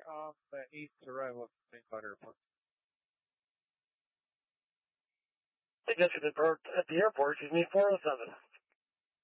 of the 8th arrival of St. Cloud Airport. Attention at the airport, you need 407.